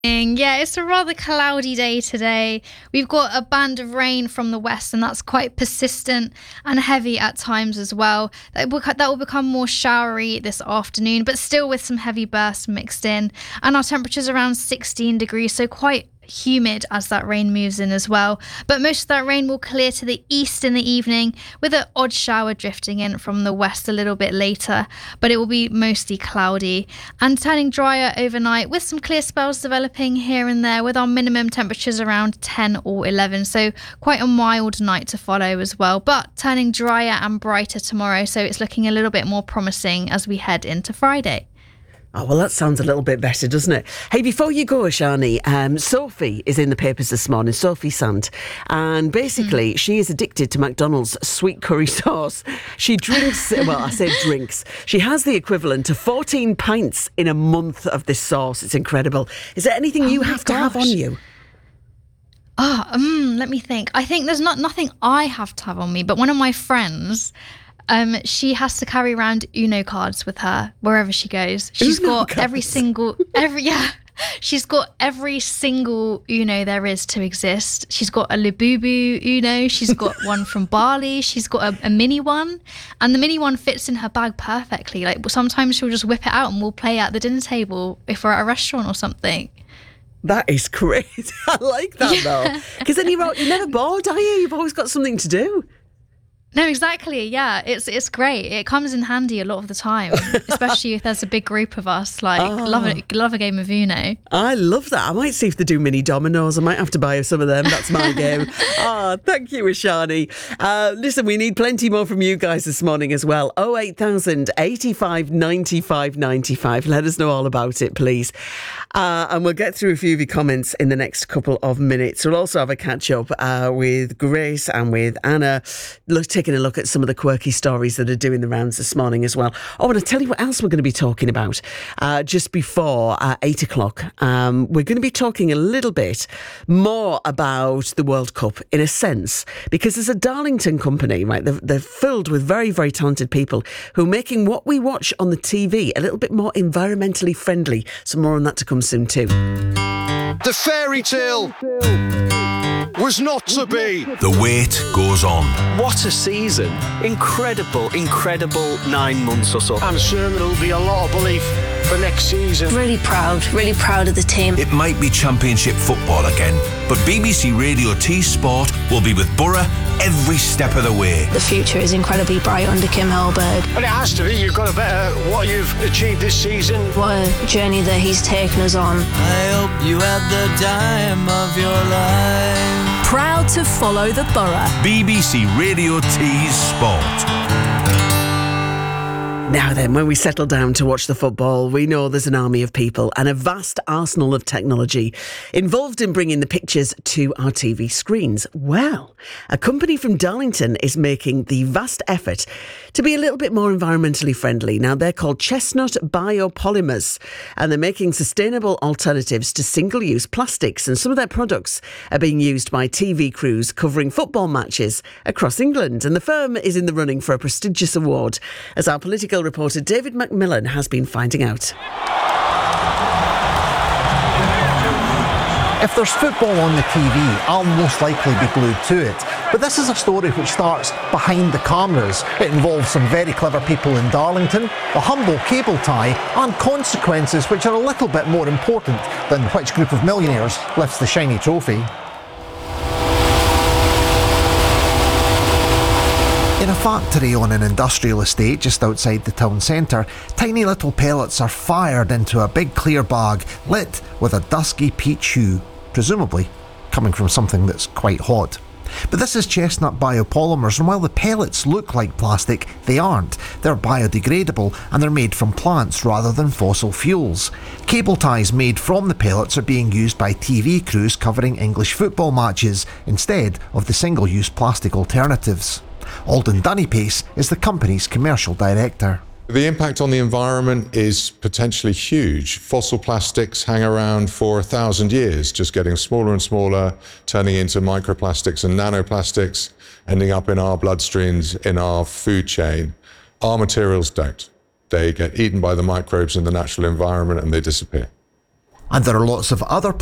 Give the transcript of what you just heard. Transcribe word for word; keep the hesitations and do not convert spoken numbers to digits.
Yeah, it's a rather cloudy day today. We've got a band of rain from the west, and that's quite persistent and heavy at times as well. That will, that will become more showery this afternoon, but still with some heavy bursts mixed in. And our temperature's around sixteen degrees, so quite humid as that rain moves in as well. But most of that rain will clear to the east in the evening, with an odd shower drifting in from the west a little bit later, but it will be mostly cloudy and turning drier overnight, with some clear spells developing here and there, with our minimum temperatures around ten or eleven, so quite a mild night to follow as well, but turning drier and brighter tomorrow, so it's looking a little bit more promising as we head into Friday. Oh, well, that sounds a little bit better, doesn't it? Hey, before you go, Shani, um, Sophie is in the papers this morning, Sophie Sant, and basically mm. she is addicted to McDonald's sweet curry sauce. She drinks, well, I say drinks, she has the equivalent of fourteen pints in a month of this sauce. It's incredible. Is there anything oh you have gosh. to have on you? Oh, um, let me think. I think there's not nothing I have to have on me, but one of my friends... Um, she has to carry around Uno cards with her wherever she goes. She's Uno got cards. every single, every yeah, she's got every single Uno there is to exist. She's got a Labubu Uno. She's got one from Bali. She's got a, a mini one, and the mini one fits in her bag perfectly. Like sometimes she'll just whip it out and we'll play at the dinner table if we're at a restaurant or something. That is great. I like that yeah. though, because then you're, you're never bored, are you? You've always got something to do. No, exactly. Yeah, it's it's great. It comes in handy a lot of the time, especially if there's a big group of us. Like, oh. love it, love a game of Uno. I love that. I might see if they do mini dominoes. I might have to buy some of them. That's my game. Ah, oh, thank you, Ashani. Uh, listen, we need plenty more from you guys this morning as well. Oh eight thousand eighty-five ninety-five ninety-five. Let us know all about it, please. Uh, and we'll get through a few of your comments in the next couple of minutes. We'll also have a catch up uh, with Grace and with Anna. Look, taking a look at some of the quirky stories that are doing the rounds this morning as well. Oh, and I'll tell you what else we're going to be talking about uh, just before uh, eight o'clock. Um, we're going to be talking a little bit more about the World Cup in a sense, because there's a Darlington company, right? They're, they're filled with very, very talented people who are making what we watch on the T V a little bit more environmentally friendly. Some more on that to come soon too. The fairy tale was not to be. The wait goes on. What a season. Incredible, incredible nine months or so. I'm sure there'll be a lot of belief for next season. Really proud, really proud of the team. It might be Championship football again, but B B C Radio T Sport will be with Borough every step of the way. The future is incredibly bright under Kim Hellberg. But it has to be. You've got to better what you've achieved this season. What a journey that he's taken us on. I hope you had the time of your life. Proud to follow the Borough. B B C Radio T Sport. Now then, when we settle down to watch the football, we know there's an army of people and a vast arsenal of technology involved in bringing the pictures to our T V screens. Well, a company from Darlington is making the vast effort to be a little bit more environmentally friendly. Now, they're called Chestnut Biopolymers, and they're making sustainable alternatives to single-use plastics, and some of their products are being used by T V crews covering football matches across England. And the firm is in the running for a prestigious award, as our political reporter David Macmillan has been finding out. If there's football on the T V, I'll most likely be glued to it. But this is a story which starts behind the cameras. It involves some very clever people in Darlington, a humble cable tie, and consequences which are a little bit more important than which group of millionaires lifts the shiny trophy. In a factory on an industrial estate just outside the town centre, tiny little pellets are fired into a big clear bag lit with a dusky peach hue, presumably coming from something that's quite hot. But this is Chestnut Biopolymers, and while the pellets look like plastic, they aren't. They're biodegradable, and they're made from plants rather than fossil fuels. Cable ties made from the pellets are being used by T V crews covering English football matches instead of the single-use plastic alternatives. Alden Dunnipace is the company's commercial director. The impact on the environment is potentially huge. Fossil plastics hang around for a thousand years, just getting smaller and smaller, turning into microplastics and nanoplastics, ending up in our bloodstreams, in our food chain. Our materials don't. They get eaten by the microbes in the natural environment and they disappear. And there are lots of other